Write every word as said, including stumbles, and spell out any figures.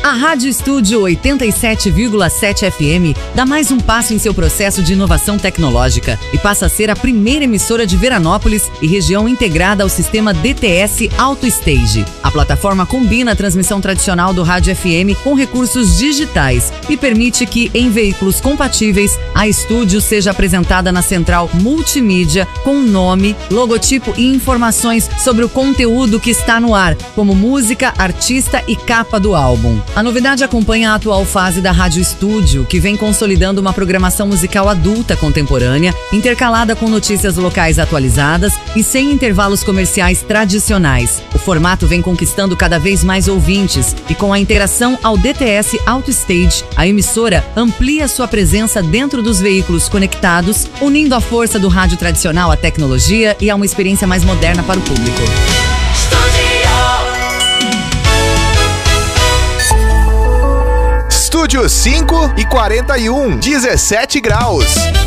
A Rádio Estúdio oitenta e sete vírgula sete F M dá mais um passo em seu processo de inovação tecnológica e passa a ser a primeira emissora de Veranópolis e região integrada ao sistema D T S AutoStage. A plataforma combina a transmissão tradicional do rádio F M com recursos digitais e permite que, em veículos compatíveis, a Estúdio seja apresentada na central multimídia com nome, logotipo e informações sobre o conteúdo que está no ar, como música, artista e capa do álbum. A novidade acompanha a atual fase da Rádio Estúdio, que vem consolidando uma programação musical adulta contemporânea, intercalada com notícias locais atualizadas e sem intervalos comerciais tradicionais. O formato vem conquistando cada vez mais ouvintes e, com a integração ao D T S AutoStage, a emissora amplia sua presença dentro dos veículos conectados, unindo a força do rádio tradicional à tecnologia e a uma experiência mais moderna para o público. Estúdio cinco e quarenta e um, dezessete graus.